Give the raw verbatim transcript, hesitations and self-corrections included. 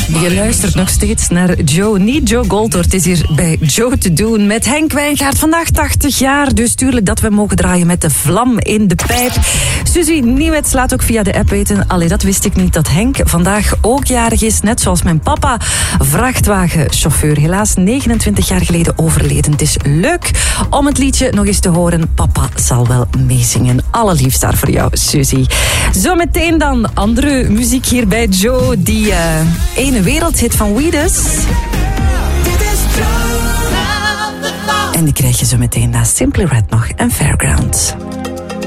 Je luistert nog steeds naar Joe, niet Joe Goltor. Het is hier bij Joe te doen met Henk Wijngaard. Vandaag tachtig jaar, dus tuurlijk dat we mogen draaien met de vlam in de pijp. Suzy Nieuwets laat ook via de app weten, allee, dat wist ik niet, dat Henk vandaag ook jarig is. Net zoals mijn papa, vrachtwagenchauffeur. Helaas negenentwintig jaar geleden overleden. Het is leuk om het liedje nog eens te horen. Papa zal wel meezingen. Allerliefst daar voor jou, Suzy. Zometeen dan andere muziek hier bij Joe. Die uh, ene wereldhit van Weedus. En die krijg je zo meteen na Simply Red nog en Fairground.